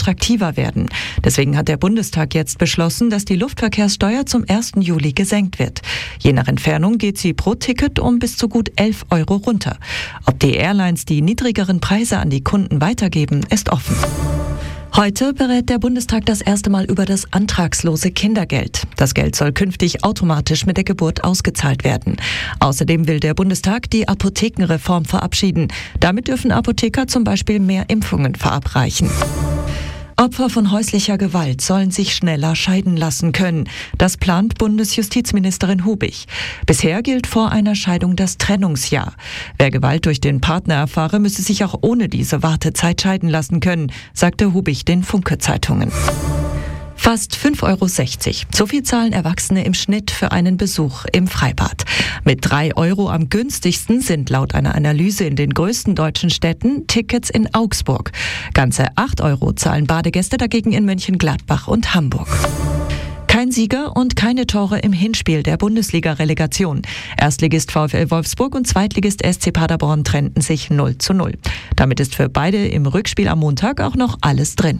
attraktiver werden. Deswegen hat der Bundestag jetzt beschlossen, dass die Luftverkehrssteuer zum 1. Juli gesenkt wird. Je nach Entfernung geht sie pro Ticket um bis zu gut 11 Euro runter. Ob die Airlines die niedrigeren Preise an die Kunden weitergeben, ist offen. Heute berät der Bundestag das erste Mal über das antragslose Kindergeld. Das Geld soll künftig automatisch mit der Geburt ausgezahlt werden. Außerdem will der Bundestag die Apothekenreform verabschieden. Damit dürfen Apotheker zum Beispiel mehr Impfungen verabreichen. Opfer von häuslicher Gewalt sollen sich schneller scheiden lassen können. Das plant Bundesjustizministerin Hubig. Bisher gilt vor einer Scheidung das Trennungsjahr. Wer Gewalt durch den Partner erfahre, müsse sich auch ohne diese Wartezeit scheiden lassen können, sagte Hubig den Funke-Zeitungen. Fast 5,60 Euro. So viel zahlen Erwachsene im Schnitt für einen Besuch im Freibad. Mit 3 Euro am günstigsten sind laut einer Analyse in den größten deutschen Städten Tickets in Augsburg. Ganze 8 Euro zahlen Badegäste dagegen in Mönchengladbach und Hamburg. Kein Sieger und keine Tore im Hinspiel der Bundesliga-Relegation. Erstligist VfL Wolfsburg und Zweitligist SC Paderborn trennten sich 0:0. Damit ist für beide im Rückspiel am Montag auch noch alles drin.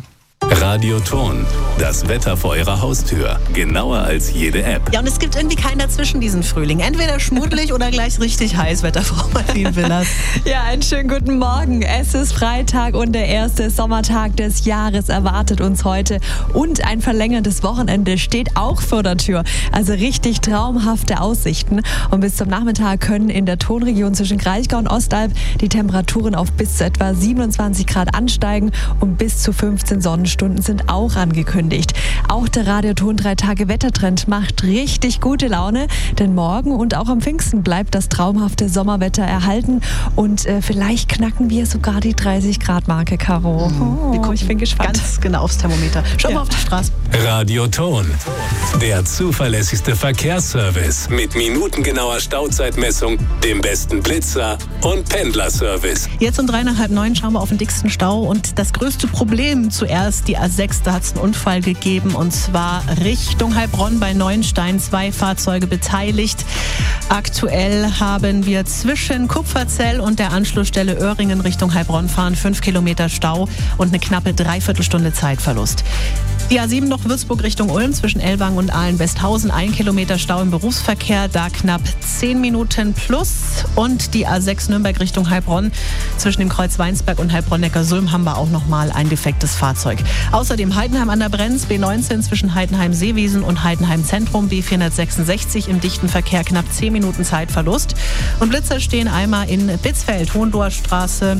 Radioton, das Wetter vor Ihrer Haustür. Genauer als jede App. Ja, und es gibt irgendwie keinen dazwischen diesen Frühling. Entweder schmuddelig oder gleich richtig heiß, Wetterfrau Marlene Willers. Ja, einen schönen guten Morgen. Es ist Freitag und der erste Sommertag des Jahres erwartet uns heute. Und ein verlängertes Wochenende steht auch vor der Tür. Also richtig traumhafte Aussichten. Und bis zum Nachmittag können in der Tonregion zwischen Kraichgau und Ostalb die Temperaturen auf bis zu etwa 27 Grad ansteigen und bis zu 15 Sonnenstunden sind auch angekündigt. Auch der Radioton 3-Tage-Wettertrend macht richtig gute Laune, denn morgen und auch am Pfingsten bleibt das traumhafte Sommerwetter erhalten und vielleicht knacken wir sogar die 30-Grad-Marke, Caro. Ich bin gespannt. Ganz genau aufs Thermometer. Schau mal auf die Straße. Radioton, der zuverlässigste Verkehrsservice mit minutengenauer Stauzeitmessung, dem besten Blitzer und Pendlerservice. Jetzt um 8:30 schauen wir auf den dicksten Stau und das größte Problem zuerst die A6, da hat es einen Unfall gegeben und zwar Richtung Heilbronn bei Neuenstein, 2 Fahrzeuge beteiligt. Aktuell haben wir zwischen Kupferzell und der Anschlussstelle Öhringen Richtung Heilbronn fahren 5 Kilometer Stau und eine knappe Dreiviertelstunde Zeitverlust. Die A7 noch Würzburg Richtung Ulm zwischen Ellwangen und Ahlen-Westhausen, 1 Kilometer Stau im Berufsverkehr, da knapp 10 Minuten plus. Und die A6 Nürnberg Richtung Heilbronn zwischen dem Kreuz Weinsberg und Heilbronn-Neckarsulm haben wir auch nochmal ein defektes Fahrzeug. Außerdem Heidenheim an der Brenz, B19 zwischen Heidenheim-Seewiesen und Heidenheim-Zentrum, B466 im dichten Verkehr, knapp 10 Minuten Zeitverlust. Und Blitzer stehen einmal in Bitzfeld, Hohenlohe Straße,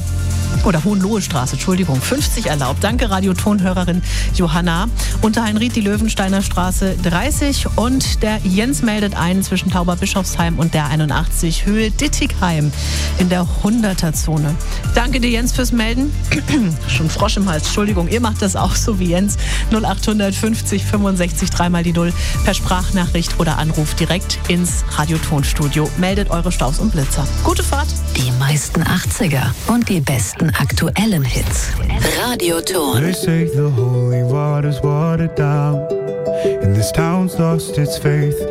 50 erlaubt. Danke, Radiotonhörerin Johanna. Unterheinried die Löwensteiner Straße 30 und der Jens meldet einen zwischen Tauberbischofsheim und der 81 Höhe Dittigheim in der 100er-Zone. Danke dir, Jens, fürs Melden. Schon Frosch im Hals, Entschuldigung, ihr macht das auch so wie Jens. 0850 65 3 die 0 per Sprachnachricht oder Anruf direkt ins Radiotonstudio. Meldet eure Staus und Blitzer. Gute Fahrt. Die meisten 80er und die besten aktuellen Hits. Radioton. They say the holy water's watered down and this town's lost its faith.